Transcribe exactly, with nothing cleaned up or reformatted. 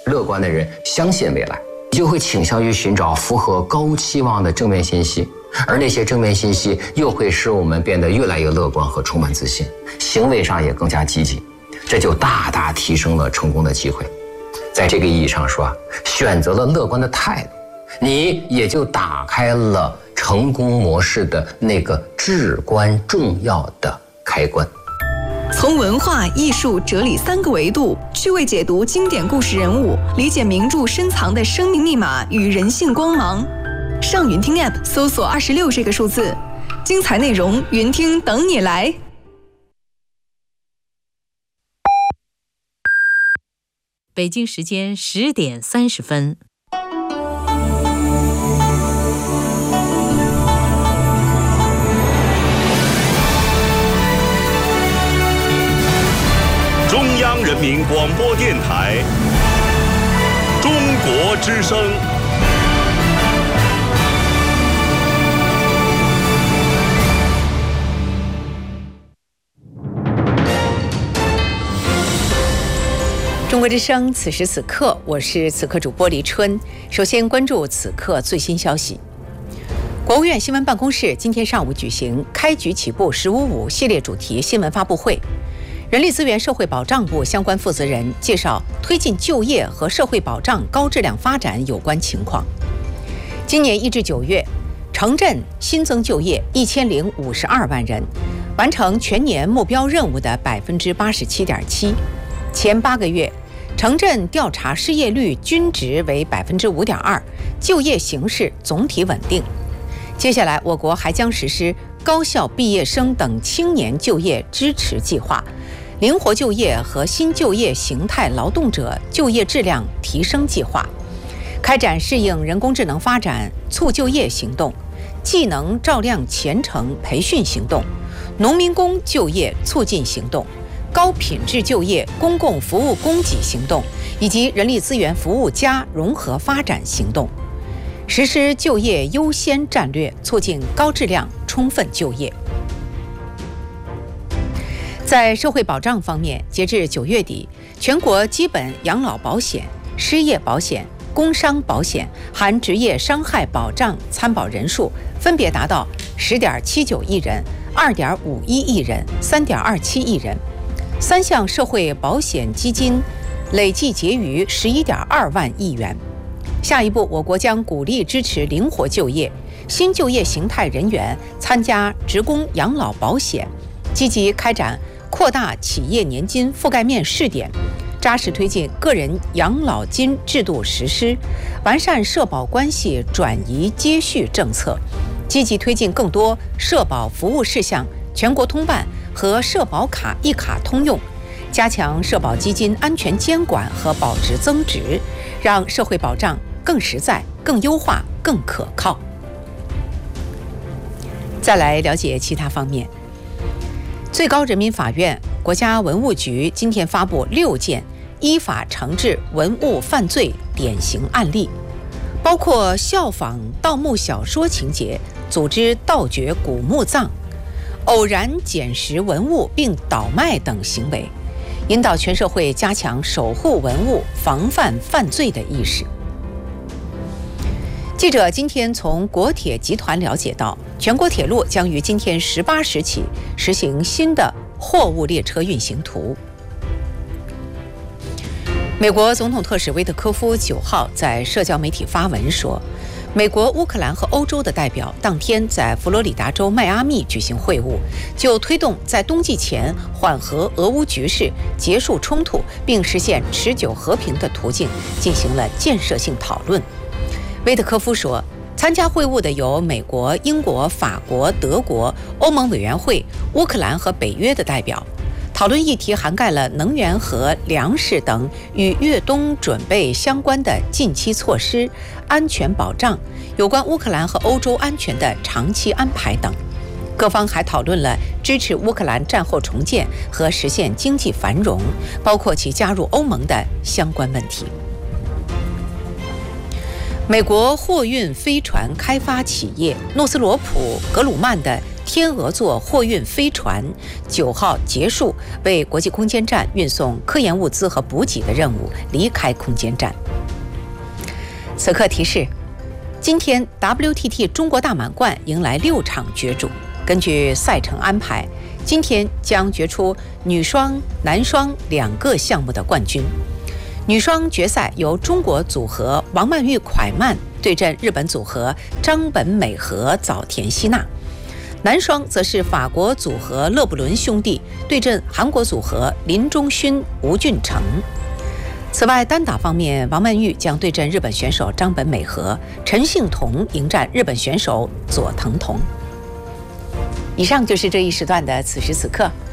乐观的人相信未来，就会倾向于寻找符合高期望的正面信息，而那些正面信息又会使我们变得越来越乐观和充满自信，行为上也更加积极，这就大大提升了成功的机会。在这个意义上说啊，选择了乐观的态度，你也就打开了成功模式的那个至关重要的开关。 从文化、艺术、哲理三个维度趣味解读经典故事人物，理解名著深藏的生命密码与人性光芒。上云听 App 搜索二十六这个数字，精彩内容云听等你来。 北京时间十点三十分。 中央人民广播电台中国之声。 中国之声，此时此刻，我是此刻主播黎春。首先关注此刻最新消息。国务院新闻办公室今天上午举行开局起步“十五五”系列主题新闻发布会。人力资源社会保障部相关负责人介绍推进就业和社会保障高质量发展有关情况。今年一至九月，城镇新增就业一千零五十二万人，完成全年目标任务的百分之八十七点七。前八个月，城镇调查失业率均值为百分之五点二，就业形势总体稳定。接下来，我国还将实施高校毕业生等青年就业支持计划。灵活就业和新就业形态劳动者就业质量提升计划，开展适应人工智能发展促就业行动、技能照亮前程培训行动、农民工就业促进行动、高品质就业公共服务供给行动以及人力资源服务加融合发展行动，实施就业优先战略，促进高质量充分就业。在社会保障方面，截至九月底，全国基本养老保险、失业保险、工伤保险含职业伤害保障参保人数分别达到十点七九亿人、二点五一亿人、三点二七亿人。三项社会保险基金累计结余十一点二万亿元。下一步，我国将鼓励支持灵活就业、新就业形态人员参加职工养老保险，积极开展扩大企业年金覆盖面试点，扎实推进个人养老金制度实施，完善社保关系转移接续政策，积极推进更多社保服务事项全国通办和社保卡一卡通用，加强社保基金安全监管和保值增值，让社会保障更实在、更优化、更可靠。再来了解其他方面。最高人民法院、国家文物局今天发布六件依法惩治文物犯罪典型案例，包括效仿盗墓小说情节，组织盗掘古墓葬，偶然捡拾文物并倒卖等行为，引导全社会加强守护文物、防范犯罪的意识。记者今天从国铁集团了解到，全国铁路将于今天十八时起实行新的货物列车运行图。美国总统特使威特科夫九号在社交媒体发文说，美国、乌克兰和欧洲的代表当天在佛罗里达州迈阿密举行会晤，就推动在冬季前缓和俄乌局势、结束冲突并实现持久和平的途径进行了建设性讨论。威特科夫说，参加会晤的有美国、英国、法国、德国、欧盟委员会、乌克兰和北约的代表。讨论议题涵盖了能源和粮食等与越冬准备相关的近期措施、安全保障、有关乌克兰和欧洲安全的长期安排等。各方还讨论了支持乌克兰战后重建和实现经济繁荣，包括其加入欧盟的相关问题。美国货运飞船开发企业诺斯罗普·格鲁曼的天鹅座货运飞船九号结束为国际空间站运送科研物资和补给的任务，离开空间站。此刻提示：今天 W T T 中国大满贯迎来六场角逐，根据赛程安排，今天将决出女双、男双两个项目的冠军。女双决赛由中国组合王曼玉、蒯曼对阵日本组合张本美和、早田希娜，男双则是法国组合勒布伦兄弟对阵韩国组合林中勋、吴俊成。此外，单打方面，王曼玉将对阵日本选手张本美和，陈幸同迎战日本选手佐藤瞳。以上就是这一时段的此时此刻，